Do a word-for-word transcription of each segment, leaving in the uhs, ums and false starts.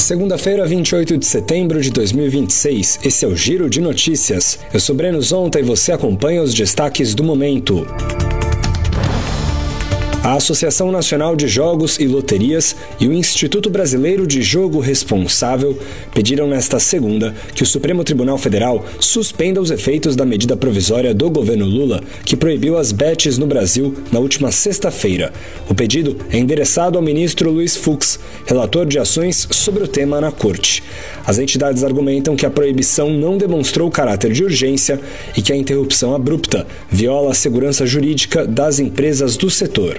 Segunda-feira, vinte e oito de setembro de dois mil e vinte e seis, esse é o Giro de Notícias. Eu sou Breno Zonta e você acompanha os destaques do momento. A Associação Nacional de Jogos e Loterias e o Instituto Brasileiro de Jogo Responsável pediram nesta segunda que o Supremo Tribunal Federal suspenda os efeitos da medida provisória do governo Lula que proibiu as bets no Brasil na última sexta-feira. O pedido é endereçado ao ministro Luiz Fux, relator de ações sobre o tema na Corte. As entidades argumentam que a proibição não demonstrou caráter de urgência e que a interrupção abrupta viola a segurança jurídica das empresas do setor.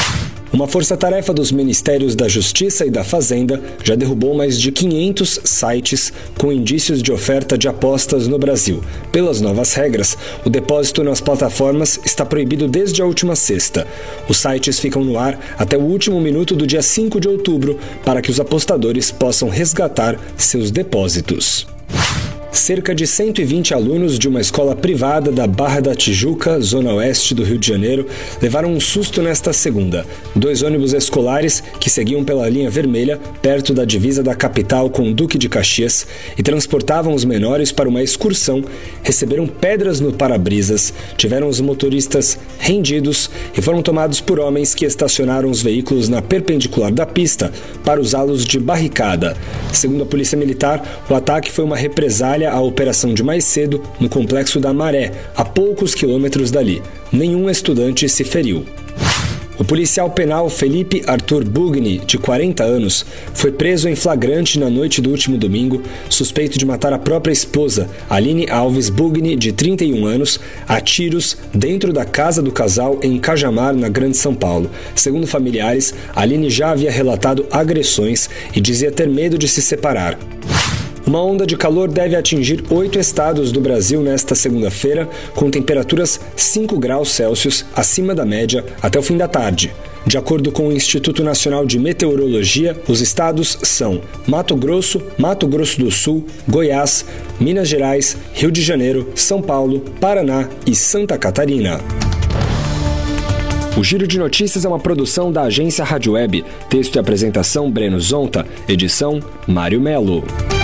Uma força-tarefa dos Ministérios da Justiça e da Fazenda já derrubou mais de quinhentos sites com indícios de oferta de apostas no Brasil. Pelas novas regras, o depósito nas plataformas está proibido desde a última sexta. Os sites ficam no ar até o último minuto do dia cinco de outubro para que os apostadores possam resgatar seus depósitos. Cerca de cento e vinte alunos de uma escola privada da Barra da Tijuca, zona oeste do Rio de Janeiro, levaram um susto nesta segunda. Dois ônibus escolares que seguiam pela linha vermelha, perto da divisa da capital com o Duque de Caxias, e transportavam os menores para uma excursão, receberam pedras no para-brisas, tiveram os motoristas rendidos e foram tomados por homens que estacionaram os veículos na perpendicular da pista para usá-los de barricada. Segundo a Polícia Militar, o ataque foi uma represália a operação de mais cedo no Complexo da Maré, a poucos quilômetros dali. Nenhum estudante se feriu. O policial penal Felipe Arthur Bugni, de quarenta anos, foi preso em flagrante na noite do último domingo, suspeito de matar a própria esposa, Aline Alves Bugni, de trinta e um anos, a tiros dentro da casa do casal em Cajamar, na Grande São Paulo. Segundo familiares, Aline já havia relatado agressões e dizia ter medo de se separar. Uma onda de calor deve atingir oito estados do Brasil nesta segunda-feira, com temperaturas cinco graus Celsius acima da média até o fim da tarde. De acordo com o Instituto Nacional de Meteorologia, os estados são Mato Grosso, Mato Grosso do Sul, Goiás, Minas Gerais, Rio de Janeiro, São Paulo, Paraná e Santa Catarina. O Giro de Notícias é uma produção da agência Rádio Web. Texto e apresentação Breno Zonta. Edição Mário Melo.